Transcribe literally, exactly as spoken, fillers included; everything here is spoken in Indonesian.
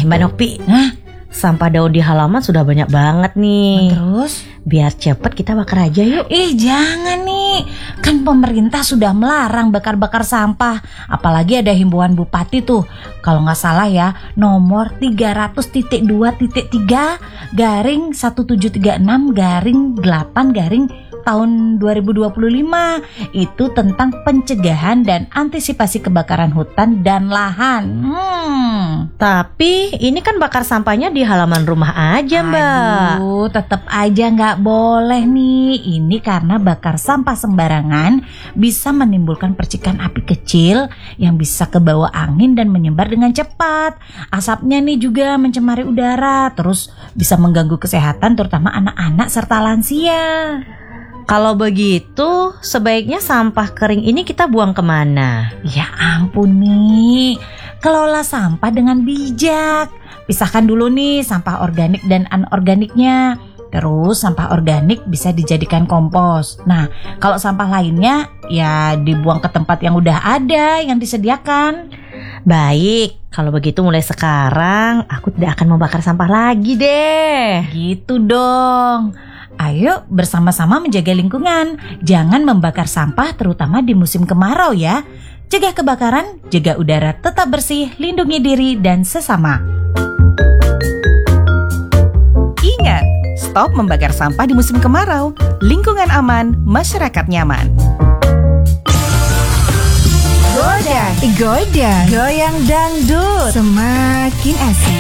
Eh Mbak Nopi, Hah? sampah daun di halaman sudah banyak banget nih. Terus? Biar cepet kita bakar aja yuk. Ih jangan nih, kan pemerintah sudah melarang bakar-bakar sampah. Apalagi ada himbauan bupati tuh, kalau nggak salah ya, nomor tiga ratus titik dua titik tiga garing seribu tujuh ratus tiga puluh enam garing delapan garing tahun dua ribu dua puluh lima. Itu tentang pencegahan dan antisipasi kebakaran hutan dan lahan. Hmm. Tapi ini kan bakar sampahnya di halaman rumah aja Mbak. Aduh, tetap aja nggak boleh nih. Ini karena bakar sampah sembarangan bisa menimbulkan percikan api kecil yang bisa kebawa angin dan menyebar dengan cepat. Asapnya nih juga mencemari udara, terus bisa mengganggu kesehatan terutama anak-anak serta lansia. Kalau begitu, sebaiknya sampah kering ini kita buang kemana? Ya ampun nih, kelola sampah dengan bijak. Pisahkan dulu nih sampah organik dan anorganiknya. Terus sampah organik bisa dijadikan kompos. Nah, kalau sampah lainnya ya dibuang ke tempat yang udah ada, yang disediakan. Baik, kalau begitu mulai sekarang aku tidak akan membakar sampah lagi deh. Gitu dong. Ayo bersama-sama menjaga lingkungan. Jangan membakar sampah terutama di musim kemarau ya. Cegah kebakaran, jaga udara tetap bersih, lindungi diri dan sesama. Ingat, stop membakar sampah di musim kemarau. Lingkungan aman, masyarakat nyaman. Goda, goda, goyang dangdut, semakin asik.